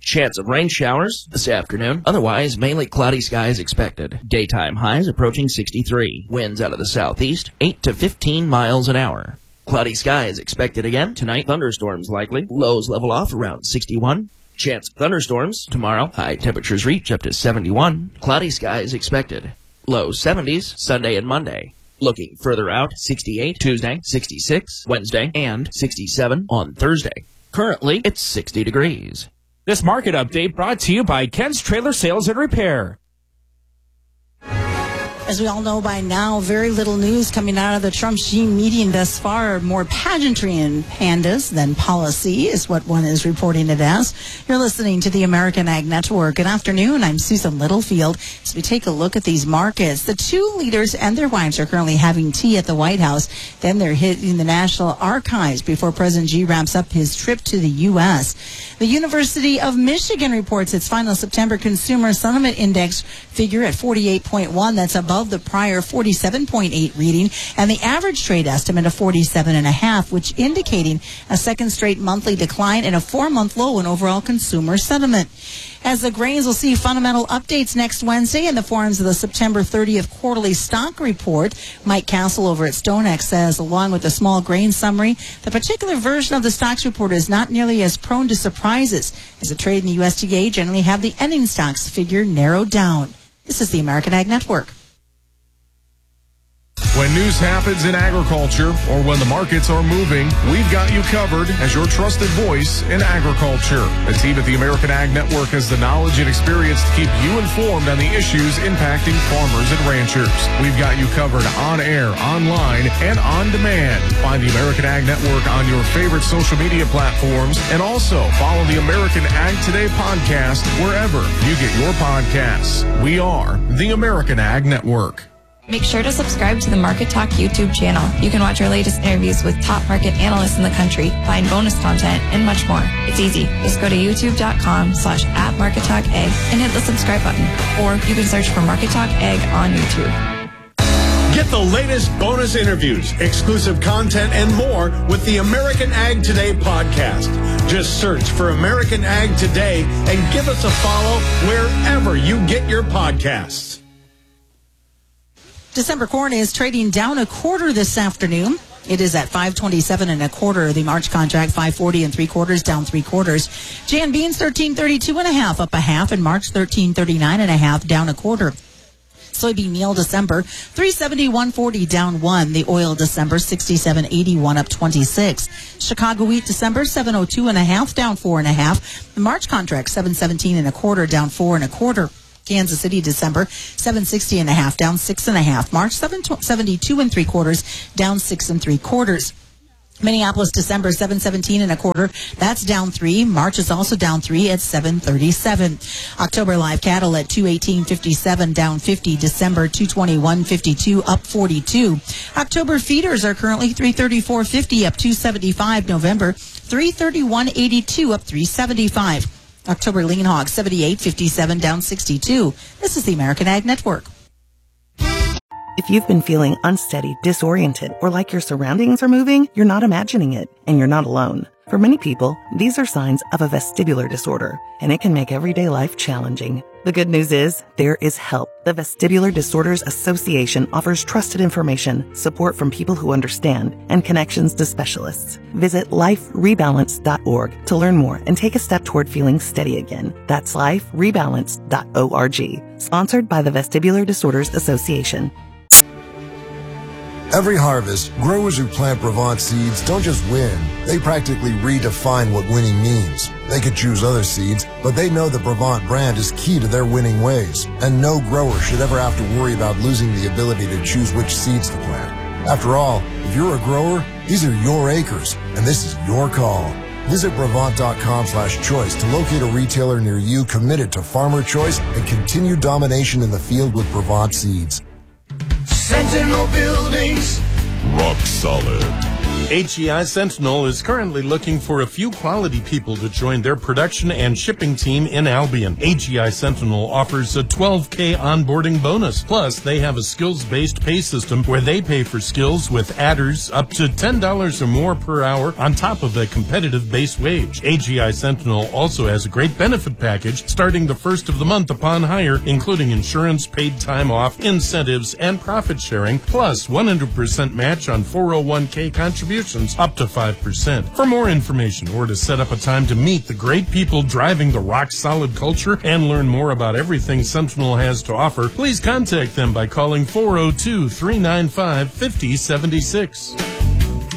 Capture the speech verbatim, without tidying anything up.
Chance of rain showers this afternoon. Otherwise, mainly cloudy skies expected. Daytime highs approaching sixty-three. Winds out of the southeast, eight to fifteen miles an hour. Cloudy skies expected again. Tonight, thunderstorms likely. Lows level off around sixty-one. Chance of thunderstorms tomorrow. High temperatures reach up to seventy-one. Cloudy skies expected. Low seventies Sunday and Monday. Looking further out, sixty-eight Tuesday, sixty-six Wednesday, and sixty-seven on Thursday. Currently, it's sixty degrees. This market update brought to you by Ken's Trailer Sales and Repair. As we all know by now, very little news coming out of the Trump-Xi meeting thus far. More pageantry and pandas than policy is what one is reporting it as. You're listening to the American Ag Network. Good afternoon. I'm Susan Littlefield. As we take a look at these markets, the two leaders and their wives are currently having tea at the White House. Then they're hitting the National Archives before President Xi wraps up his trip to the U S. The University of Michigan reports its final September Consumer Sentiment Index figure at forty-eight point one. That's above the prior forty-seven point eight reading, and the average trade estimate of forty-seven point five, which indicating a second straight monthly decline and a four-month low in overall consumer sentiment. As the grains will see fundamental updates next Wednesday in the forms of the September thirtieth quarterly stock report. Mike Castle over at StoneX says, along with the small grain summary, the particular version of the stocks report is not nearly as prone to surprises, as the trade in the U S D A generally have the ending stocks figure narrowed down. This is the American Ag Network. When news happens in agriculture or when the markets are moving, we've got you covered as your trusted voice in agriculture. The team at the American Ag Network has the knowledge and experience to keep you informed on the issues impacting farmers and ranchers. We've got you covered on air, online, and on demand. Find the American Ag Network on your favorite social media platforms, and also follow the American Ag Today podcast wherever you get your podcasts. We are the American Ag Network. Make sure to subscribe to the Market Talk YouTube channel. You can watch our latest interviews with top market analysts in the country, find bonus content, and much more. It's easy. Just go to youtube.com slash at Market Talk Ag and hit the subscribe button. Or you can search for Market Talk Ag on YouTube. Get the latest bonus interviews, exclusive content, and more with the American Ag Today podcast. Just search for American Ag Today and give us a follow wherever you get your podcasts. December corn is trading down a quarter this afternoon. It is at five twenty-seven and a quarter. The March contract five forty and three quarters, down three quarters. Jan beans thirteen thirty-two and a half, up a half, and March thirteen thirty-nine and a half, down a quarter. Soybean meal December three seventy, one forty, down one. The oil December sixty-seven eighty-one, up twenty-six. Chicago wheat December seven oh two and a half, down four and a half. The March contract seven seventeen and a quarter, down four and a quarter. Kansas City December seven sixty and a half, down six and a half. March seven seventy-two and three quarters, down six and three quarters. Minneapolis December seven seventeen and a quarter, that's down three. March is also down three at seven thirty-seven. October live cattle at two eighteen fifty-seven, down fifty. December two twenty-one fifty-two, up forty-two. October feeders are currently three thirty-four fifty, up two seventy-five. November three thirty-one eighty-two, up three seventy-five. October lean hog seventy-eight fifty-seven, down sixty-two. This is the American Ag Network. If you've been feeling unsteady, disoriented, or like your surroundings are moving, you're not imagining it, and you're not alone. For many people, these are signs of a vestibular disorder, and it can make everyday life challenging. The good news is, there is help. The Vestibular Disorders Association offers trusted information, support from people who understand, and connections to specialists. Visit life rebalance dot org to learn more and take a step toward feeling steady again. That's life rebalance dot org. Sponsored by the Vestibular Disorders Association. Every harvest, growers who plant Brevant seeds don't just win, they practically redefine what winning means. They could choose other seeds, but they know the Brevant brand is key to their winning ways, and no grower should ever have to worry about losing the ability to choose which seeds to plant. After all, if you're a grower, these are your acres, and this is your call. Visit Brevant.com slash choice to locate a retailer near you committed to farmer choice and continued domination in the field with Brevant seeds. Sentinel Buildings, rock solid. H E I Sentinel is currently looking for a few quality people to join their production and shipping team in Albion. H E I Sentinel offers a twelve K onboarding bonus. Plus, they have a skills-based pay system where they pay for skills with adders up to ten dollars or more per hour on top of a competitive base wage. H E I Sentinel also has a great benefit package starting the first of the month upon hire, including insurance, paid time off, incentives, and profit sharing, plus one hundred percent match on four oh one K contributions up to five percent. For more information or to set up a time to meet the great people driving the rock-solid culture and learn more about everything Sentinel has to offer, please contact them by calling four oh two, three nine five, five oh seven six.